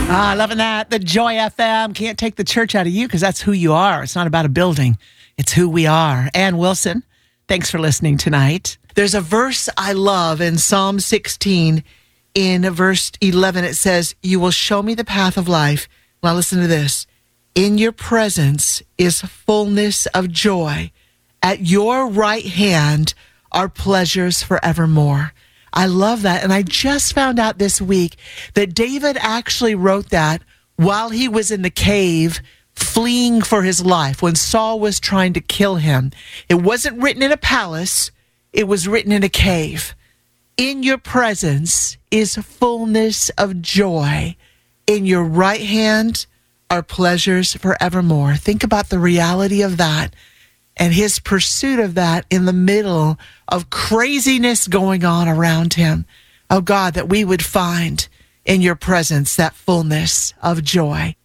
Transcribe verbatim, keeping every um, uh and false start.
Ah, loving that. The Joy F M. Can't take the church out of you because that's who you are. It's not about a building. It's who we are. Ann Wilson, thanks for listening tonight. There's a verse I love in Psalm sixteen. In verse eleven, it says, "You will show me the path of life." Now listen to this. "In your presence is fullness of joy. At your right hand are pleasures forevermore." I love that. And I just found out this week that David actually wrote that while he was in the cave fleeing for his life when Saul was trying to kill him. It wasn't written in a palace. It was written in a cave. "In your presence is fullness of joy. In your right hand are pleasures forevermore." Think about the reality of that and his pursuit of that in the middle of craziness going on around him. Oh God, that we would find in your presence that fullness of joy.